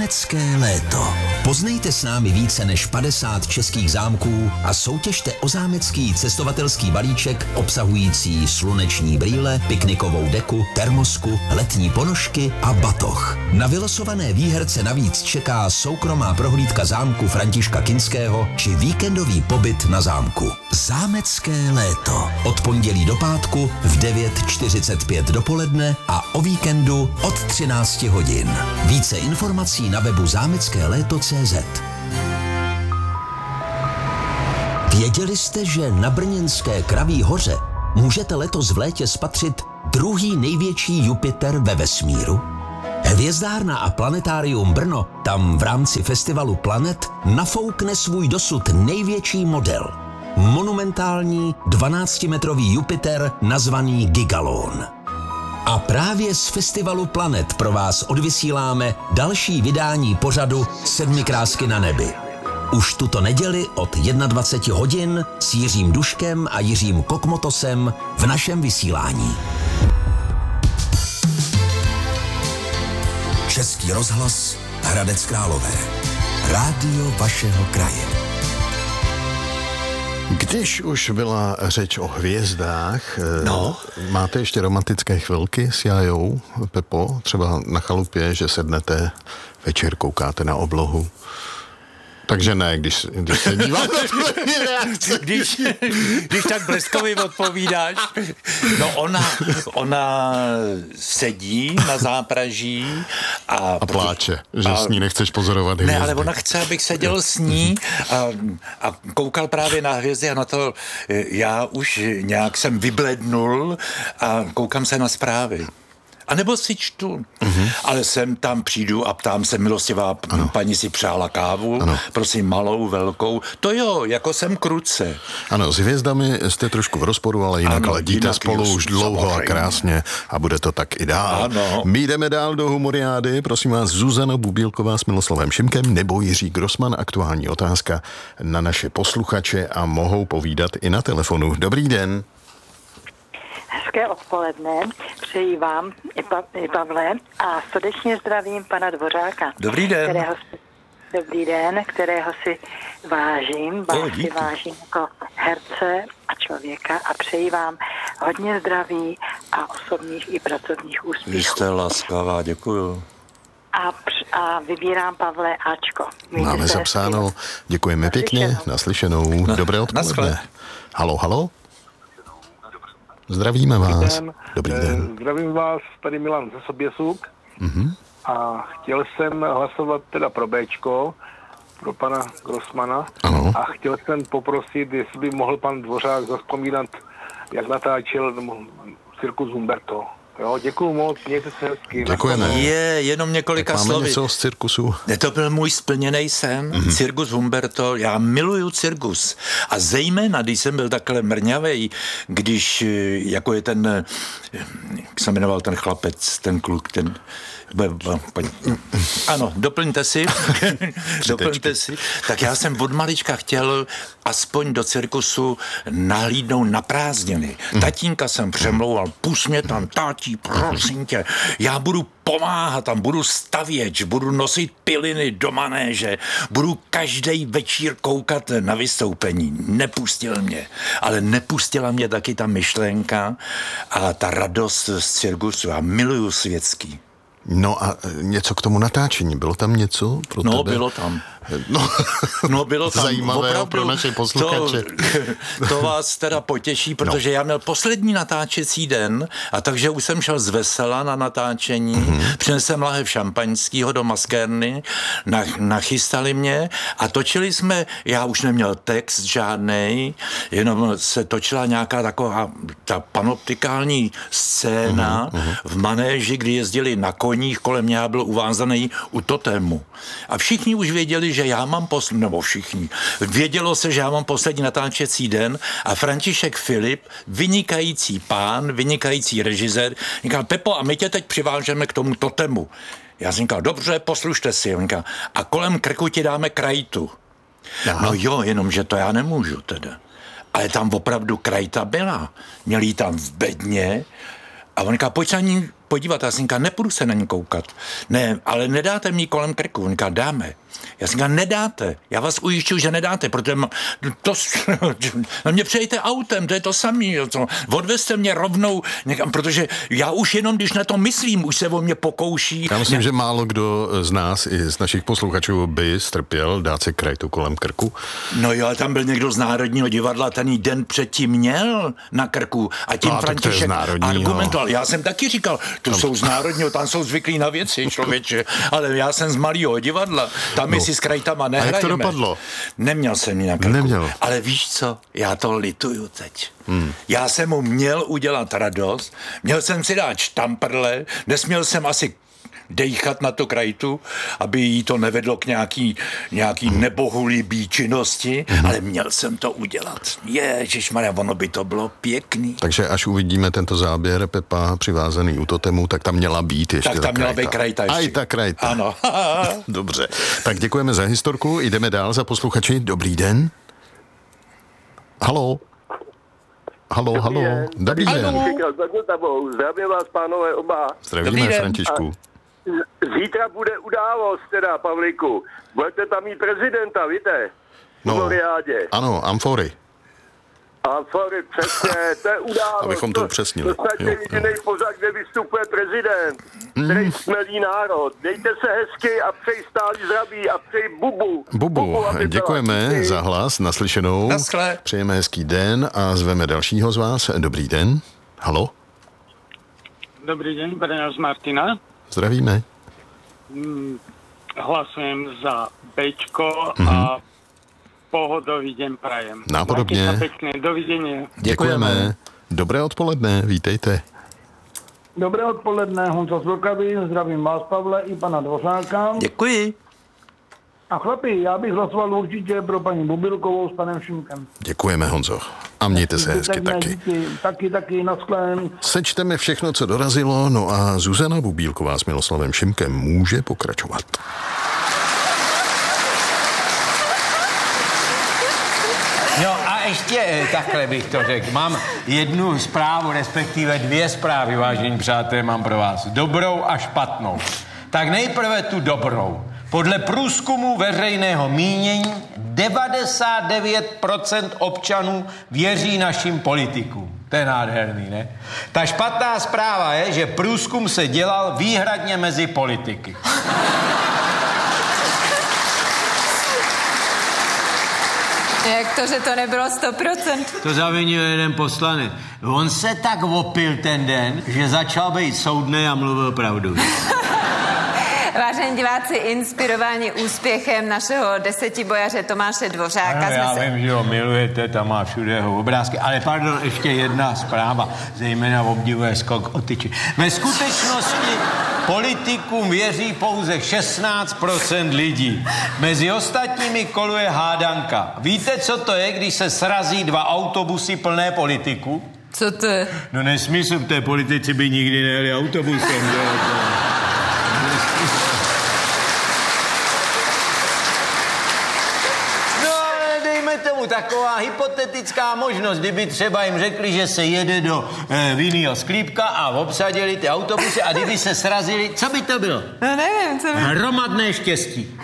Zámecké léto. Poznejte s námi více než 50 českých zámků a soutěžte o zámecký cestovatelský balíček obsahující sluneční brýle, piknikovou deku, termosku, letní ponožky a batoh. Na vylosované výherce navíc čeká soukromá prohlídka zámku Františka Kinského či víkendový pobyt na zámku. Zámecké léto. Od pondělí do pátku v 9:45 dopoledne a o víkendu od 13 hodin. Více informací na webu zámeckéléto.cz. Věděli jste, že na brněnské Kraví hoře můžete letos v létě spatřit druhý největší Jupiter ve vesmíru? Hvězdárna a planetárium Brno tam v rámci festivalu Planet nafoukne svůj dosud největší model. Monumentální 12-metrový Jupiter nazvaný Gigalon. A právě z festivalu Planet pro vás odvysíláme další vydání pořadu 7 krásky na nebi. Už tuto neděli od 21 hodin s Jiřím Duškem a Jiřím Kokmotosem v našem vysílání. Český rozhlas Hradec Králové. Rádio vašeho kraje. Když už byla řeč o hvězdách, máte ještě romantické chvilky s Jájou, Pepo? Třeba na chalupě, že sednete, večer koukáte na oblohu. Takže ne, když se dívám na tvoji reakce. Když tak bleskově odpovídáš. No ona sedí na zápraží a pláče, že s ní nechceš pozorovat hvězdy. Ne, ale ona chce, abych seděl s ní a koukal právě na hvězdy a na to já už nějak jsem vyblednul a koukám se na zprávy. A nebo si čtu. Ale sem tam přijdu a ptám se, milostivá paní si přála kávu, prosím, malou, velkou. To jo, jako jsem kruce. Ano, s hvězdami jste trošku v rozporu, ale jinak ledíte spolu už dlouho a krásně a bude to tak i dál. Ano. My jdeme dál do humoriády, prosím vás, Zuzana Bubílková s Miloslavem Šimkem nebo Jiří Grossman, aktuální otázka na naše posluchače a mohou povídat i na telefonu. Dobrý den. Hezké odpoledne, přeji vám i Pavle a srdečně zdravím pana Dvořáka. Dobrý den. Kterého si vážím, vážím jako herce a člověka a přeji vám hodně zdraví a osobních i pracovních úspěchů. Vy jste laskavá, děkuju. A vybírám, Pavle, Ačko. Máme zapsáno, děkujeme pěkně, naslyšenou, dobré odpoledne. Halo? Zdravíme vás. Dobrý den. Zdravím vás, tady Milan ze Soběsuk. A chtěl jsem hlasovat teda pro Bčko, pro pana Grossmana. Ano. A chtěl jsem poprosit, jestli by mohl pan Dvořák zazpomínat, jak natáčel Cirkus Humberto. Jo, děkuju moc, mějte se hezky. Děkujeme. Jenom několika slovy. Máme něco z cirkusu. To byl můj splněný sen, Cirkus Humberto. Já miluju cirkus. A zejména, když jsem byl takhle mrňavej, když, jako je ten, jak se jmenoval ten chlapec, ten kluk, ten... Ano, doplňte si. Tak já jsem od malička chtěl aspoň do cirkusu nahlídnout na prázdniny. Tatínka jsem přemlouval, pust mě tam, tátí, prosím tě, já budu pomáhat tam, budu stavěč, budu nosit piliny do manéže, budu každý večír koukat na vystoupení. Nepustil mě, ale nepustila mě taky ta myšlenka a ta radost z cirkusu. Já miluju světský. No a něco k tomu natáčení, bylo tam něco pro tebe? Bylo tam. Bylo tam. Zajímavé opravdu, pro naše posluchače. To vás teda potěší, protože já měl poslední natáčecí den a takže už jsem šel z vesela na natáčení, přinesl lahev šampaňského do maskérny, nachystali mě a točili jsme, já už neměl text žádnej, jenom se točila nějaká taková ta panoptikální scéna v manéži, kdy jezdili na koních, kolem mě byl uvázaný u totému. A všichni už věděli, že já mám Vědělo se, že já mám poslední natáčecí den a František Filip, vynikající pán, vynikající režisér, říkal, Pepo, a my tě teď přivážeme k tomu totemu. Já jsem říkal, dobře, poslušte si. Říkal, a kolem krku ti dáme krajtu. Aha. No jo, jenomže to já nemůžu teda. Ale tam opravdu krajta byla. Měli ji tam v bedně A on říká, pojď se na ní podívat. Já jsem říkal, nepůjdu se na ní koukat. Ne, ale nedáte mi kolem krku. On říká, dáme. Já jsem říkal, nedáte. Já vás ujišťuju, že nedáte, protože na mě přejďte autem, to je to samý. Odvezte mě rovnou někam, protože já už jenom, když na to myslím, už se o mě pokouší. Já myslím, že málo kdo z nás i z našich posluchačů by strpěl dát si krajtu kolem krku. No jo, tam byl někdo z Národního divadla, ten den předtím měl na krku a tím František argumentoval. Já jsem taky říkal, to jsou z Národního, tam jsou zvyklí na věci, člověče, ale já jsem z Malého divadla, tam my si s krajtama nehrajeme. A jak to dopadlo? Neměl jsem ji na krku. Neměl. Ale víš co, já to lituju teď. Já jsem mu měl udělat radost, měl jsem si dát štamprle, nesměl jsem asi dejchat na to krajtu, aby jí to nevedlo k nějaký nebohulibý činnosti, ale měl jsem to udělat. Ježišmarja, ono by to bylo pěkný. Takže až uvidíme tento záběr Pepa přivázaný u totemu, tak tam měla být ještě tak tam měla být krajta ještě. A i ta krajta. Ano. Dobře. Tak děkujeme za historku, jdeme dál za posluchači. Dobrý den. Haló. Haló. Dobrý den. Zdravím vás, pánové, oba. Zdravíme, Františku. Zítra bude událost, teda, Pavlíku. Budete tam mít prezidenta, víte? No, ano, Amfory. Amfory, přesně, to je událost. Abychom to upřesnili. To je jedinej pořad, kde vystupuje prezident, který smelí národ. Dejte se hezky a přeji stálý zdraví a přeji bubu. Děkujeme za hlas, naslyšenou. Naschle. Přejeme hezký den a zveme dalšího z vás. Dobrý den. Haló? Dobrý den, Brňář Martina. Zdravíme. Hlasujem za Bčko a pohodový den prajem. Nápodobně. Máte sa pekne, dovidenia. Děkujeme. Dobré odpoledne, vítejte. Dobré odpoledne, Honza z Vlkavy, zdravím vás, Pavle, i pana Dvořáka. Děkuji. A chlapi, já bych hlasoval určitě pro paní Bubilkovou s panem Šimkem. Děkujeme, Honzo. A mějte se hezky taky. Taky, naschlén. Sečteme všechno, co dorazilo, no a Zuzana Bubílková s Miloslavem Šimkem může pokračovat. No a ještě takhle bych to řekl. Mám jednu zprávu, respektive dvě zprávy, vážení přátelé, mám pro vás. Dobrou a špatnou. Tak nejprve tu dobrou. Podle průzkumu veřejného mínění 99% občanů věří našim politikům. To je nádherný, ne? Ta špatná zpráva je, že průzkum se dělal výhradně mezi politiky. Jak to, že to nebylo 100%? To zavinil jeden poslanec. On se tak opil ten den, že začal být soudnej a mluvil pravdu. Vážení diváci, inspirováni úspěchem našeho desetibojaře Tomáše Dvořáka. Ano, já vím, že ho milujete, tam má všude jeho obrázky, ale pardon, ještě jedna zpráva, zejména obdivuje skok o tyči. Ve skutečnosti politikům věří pouze 16% lidí. Mezi ostatními koluje hádanka. Víte, co to je, když se srazí dva autobusy plné politiků? Co to je? No nesmysl, v té politici by nikdy nejeli autobusem, že? Taková hypotetická možnost, kdyby třeba jim řekli, že se jede do vinného sklípka a obsadili ty autobusy a kdyby se srazili, co by to bylo? No nevím, co by... Hromadné štěstí.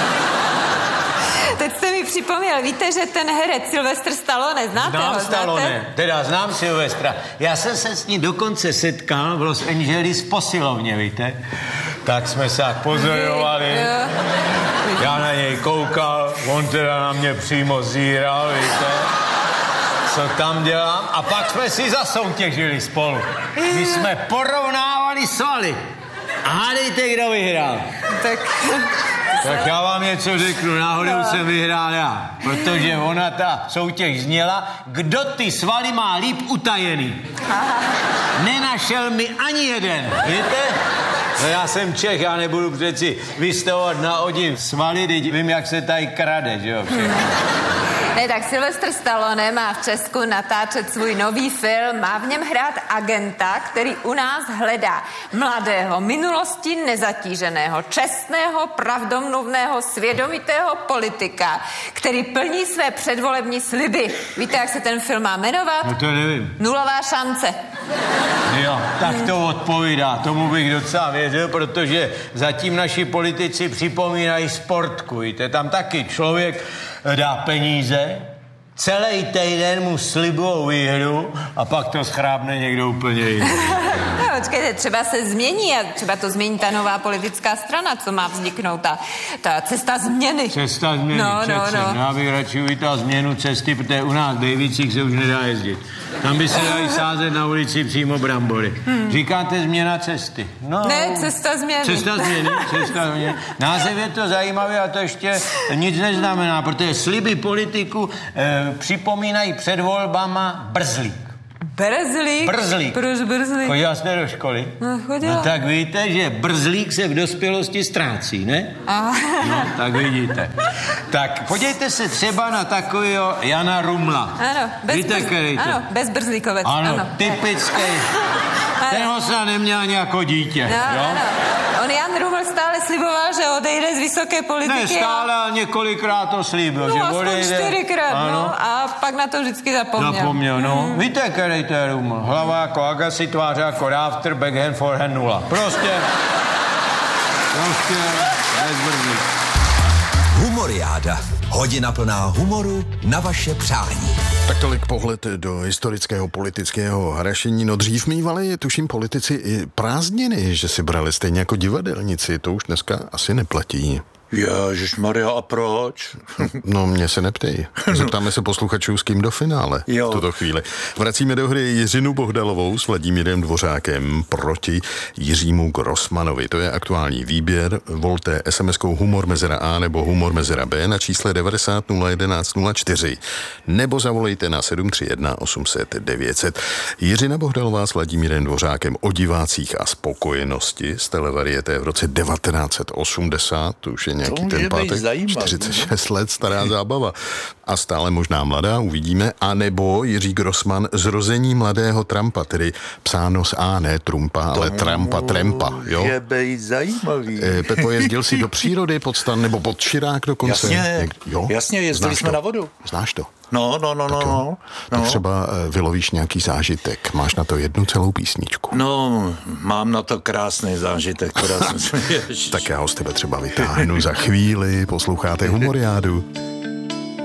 Teď jste mi připomněl, víte, že ten herec Sylvester Stallone, znáte ho? Stallone, teda znám Sylvestra. Já jsem se s ním dokonce setkal v Los Angeles v posilovně, víte? Tak jsme se tak pozorovali. Já na něj koukal, on teda na mě přímo zíral, víte? Co tam dělám? A pak jsme si zasoutěžili spolu. My jsme porovnávali svaly. A hádejte, kdo vyhrál. Tak já vám něco řeknu, náhodou jsem vyhrál já, protože ona ta soutěž zněla, kdo ty svaly má líp utajený. Nenašel mi ani jeden, víte? No já jsem Čech, já nebudu přeci vystavovat na odiv svaly, teď vím, jak se tady krade, že jo, všechno. Ne, tak Sylvester Stallone má v Česku natáčet svůj nový film, má v něm hrát agenta, který u nás hledá mladého, minulosti nezatíženého, čestného, pravdomluvného, svědomitého politika, který plní své předvolební sliby. Víte, jak se ten film má jmenovat? No to nevím. Nulová šance. Jo, tak to odpovídá. Tomu bych docela věřil, protože zatím naši politici připomínají sportku. Víte, tam taky člověk dá peníze, celý týden mu slibujou výhru a pak to schrábne někdo úplně jiný. No, počkejte, třeba se změní a třeba to změní ta nová politická strana, co má vzniknout, ta cesta změny. Cesta změny, přece. No. Já bych radši uvítal změnu cesty, protože u nás v Dejvicích se už nedá jezdit. Tam by se dali sázet na ulici přímo brambory. Říkáte změna cesty. No, ne, cesta změny. Cesta změny. Název je to zajímavý a to ještě nic neznamená, protože sliby politiku připomínají před volbama brzlík. Brzlík. Proč brzlík? Chodila jste do školy? No, chodila. No tak víte, že brzlík se v dospělosti ztrácí, ne? No, tak vidíte. Tak podívejte se třeba na takového Jana Rumla. Ano, bezbrzlíkovec. Ano, typický. Ten ho se neměl ani jako dítě. No, jo? Ano. On Jan Ruml stále sliboval, že odejde z vysoké politiky. Ne, stále, ale několikrát to slíbil, že odejde. 4krát, no. A pak na to vždycky zapomněl. No. Víte, který to je Ruml? Hlava jako Agassi, tváře jako Rafter, backhand, forehand 0. Prostě bezbrzlík. Humoriáda. Hodina plná humoru na vaše přání. Tak tolik pohled do historického politického harašení. No dřív mívali, tuším, politici i prázdniny, že si brali stejně jako divadelníci. To už dneska asi neplatí. Ježišmarja, a proč? No, mě se neptej. Zeptáme se posluchačů, s kým do finále v tuto chvíli. Vracíme do hry Jiřinu Bohdalovou s Vladimírem Dvořákem proti Jiřímu Grossmanovi. To je aktuální výběr. Volte SMS-kou humor mezera A nebo humor mezera B na čísle 90 011 04 nebo zavolejte na 731 800 900. Jiřina Bohdalová s Vladimírem Dvořákem o divácích a spokojenosti z televariété v roce 1980. To už je nějaký ten pátek, 46 let stará zábava a stále možná mladá, uvidíme, anebo Jiří Grossman zrození mladého Trumpa, tedy psáno s A, ne Trumpa, ale Trumpa, jo? Je bej zajímavý. Pepo, jezdil si do přírody pod stan, nebo pod Širák dokonce? Jasně, jezdili jsme na vodu. Znáš to? No. Tak třeba vylovíš nějaký zážitek. Máš na to jednu celou písničku. No, mám na to krásný zážitek. Tak já ho z tebe třeba vytáhnu za chvíli. Posloucháte Humoriádu.